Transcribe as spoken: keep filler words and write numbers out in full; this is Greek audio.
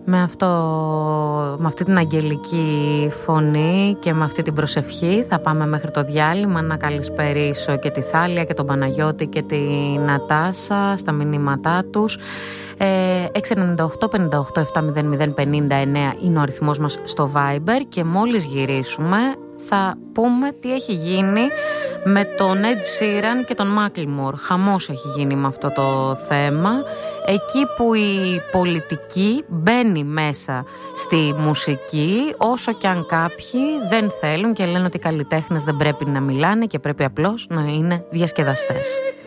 Με, αυτό, με αυτή την αγγελική φωνή και με αυτή την προσευχή θα πάμε μέχρι το διάλειμμα. Να καλησπερίσω και τη Θάλια και τον Παναγιώτη και τη Νατάσα στα μηνύματά τους. έξι εννιά οκτώ πέντε οκτώ επτά μηδέν μηδέν πενήντα εννέα είναι ο αριθμός μας στο Viber και μόλις γυρίσουμε θα πούμε τι έχει γίνει με τον Ed Sheeran και τον Macklemore. Χαμός έχει γίνει με αυτό το θέμα. Εκεί που η πολιτική μπαίνει μέσα στη μουσική, όσο και αν κάποιοι δεν θέλουν και λένε ότι οι καλλιτέχνες δεν πρέπει να μιλάνε και πρέπει απλώς να είναι διασκεδαστές.